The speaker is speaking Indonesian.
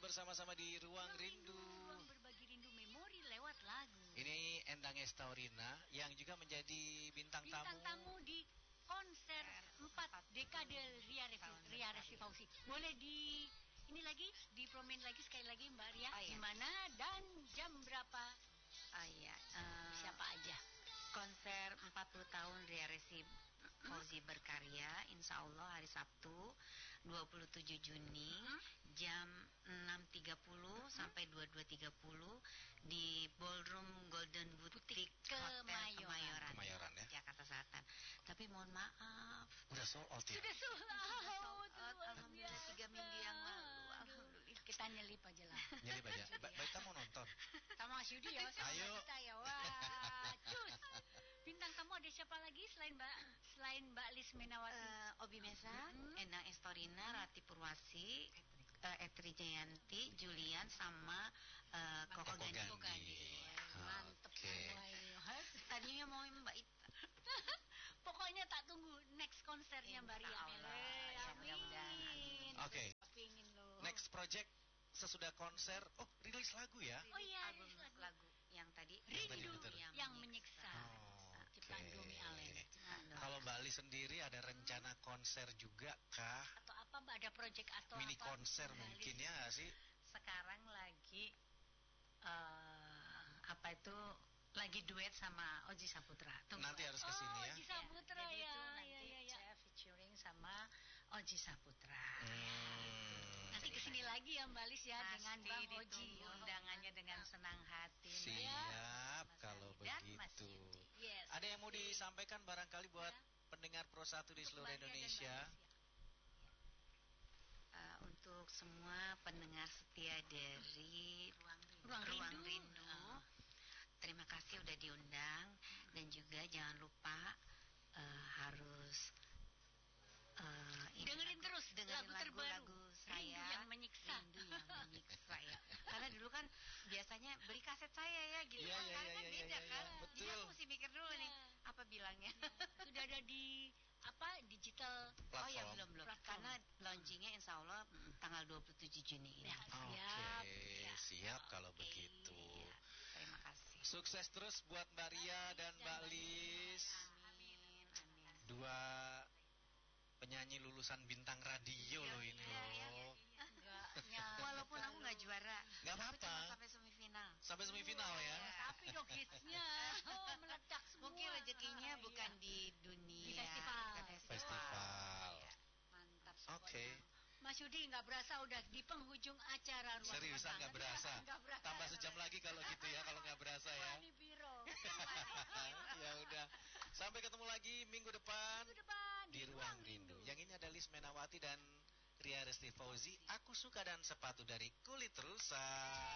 bersama-sama di Ruang Rindu. Ruang berbagi rindu memori lewat lagu. Ini Endang Estaurina yang juga menjadi bintang tamu di konser 4 dekade Ria Resti Fauzi. Boleh dipromen lagi sekali lagi Mbak Ria, di mana dan jam berapa? Siapa aja? Konser 40 tahun Ria Resti Fauzi berkarya, insya Allah hari Sabtu 27 Juni jam 6.30 sampai 22.30 di Ballroom Golden Boutique Hotel Kemayoran ya? Jakarta Selatan. Tapi mohon maaf, udah sold out ya? Sudah sold out. Alhamdulillah 3 minggu yang lalu. Alhamdulillah. Kita nyelip aja lah. Nyelip aja. Baik, kamu nonton sama Mas Yudi ya. Ayo kita ya. Wah, cus. Bintang tamu ada siapa lagi selain Mbak Lis Menawati? Obi Mesa, Endang Estaurina, Rati Purwasi, Etri Jayanti, Julian sama Koko Gandhi. Mantep semua ini. Tadinya mau Mbak Ita. Pokoknya tak tunggu next konsernya Mbak Ria. Amin. Oke. Next project sesudah konser, rilis lagu ya? Oh iya, album lagu yang tadi Rindu yang menyiksa. Ciptaan Domi Allen. Kalau Mbak Ali sendiri ada rencana konser juga kah? Atau apa Mbak, ada project atau mini apa? Konser mungkin ya nggak sih? Sekarang lagi lagi duet sama Oji Saputra. Nanti harus kesini ya. Oji Saputra ya. Nanti saya featuring sama Oji Saputra. Nanti kesini lagi ya Mbak Lis ya, dengan Bang Oji. Undangannya dengan senang hati. Siap kalau begitu. Yes. Ada yang mau disampaikan barangkali buat pendengar Pro 1 di seluruh Indonesia? Untuk semua pendengar setia dari Ruang Rindu. Terima kasih udah diundang, dan juga jangan lupa harus dengerin terus lagu lagu saya, Rindu yang menyiksa. Ya. Karena dulu kan biasanya beli kaset saya ya gitu. Sekarang kan beda kan. Betul. Jadi aku mesti mikir dulu nih apa bilangnya. Sudah ada di digital platform. Oh ya belum. Karena launchingnya insya Allah tanggal 27 Juni ini. Siap kalau begitu. Ya, terima kasih. Sukses terus buat Mbak Ria dan Mbak Lis. Amin. Dua penyanyi lulusan bintang radio loh ini loh. Walaupun aku nggak juara, nggak apa-apa. Cuma sampai semifinal. Sampai semifinal ya. Tapi dong hitsnya meledak semua. Mungkin rezekinya bukan di dunia. Di festival. Mantap. Oke. Mas Yudi nggak berasa udah di penghujung acara Ruang Seriusan nggak berasa? Tambah sejam lagi kalau gitu ya, kalau nggak berasa ya. Ini biro. Ya udah. Sampai ketemu lagi minggu depan di Ruang Rindu. Yang ini ada Lis Menawati dan Ria Resti Fauzi. Aku suka dan sepatu dari kulit rusa.